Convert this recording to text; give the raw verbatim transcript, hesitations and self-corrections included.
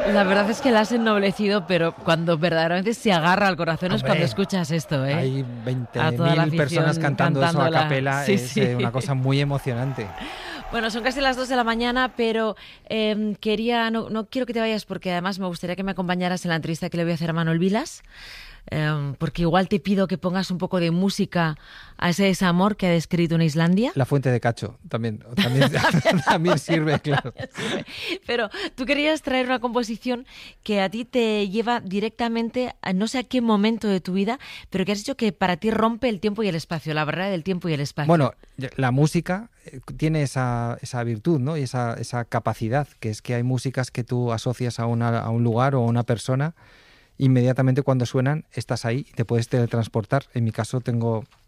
La verdad es que la has ennoblecido, pero cuando verdaderamente se agarra al corazón. Hombre, es cuando escuchas esto, ¿eh? Hay veinte mil personas cantando eso a capela, sí, es sí. una cosa muy emocionante. Bueno, son casi las dos de la mañana, pero eh, quería, no, no quiero que te vayas porque además me gustaría que me acompañaras en la entrevista que le voy a hacer a Manuel Vilas. Um, porque igual te pido que pongas un poco de música a ese desamor que ha descrito en Islandia. La fuente de Cacho también, también, también sirve, claro. Pero tú querías traer una composición que a ti te lleva directamente a no sé a qué momento de tu vida, pero que has dicho que para ti rompe el tiempo y el espacio, la barrera del tiempo y el espacio. Bueno, la música tiene esa, esa virtud, ¿no? Y esa, esa capacidad, que es que hay músicas que tú asocias a, una, a un lugar o a una persona. Inmediatamente cuando suenan estás ahí y te puedes teletransportar. En mi caso tengo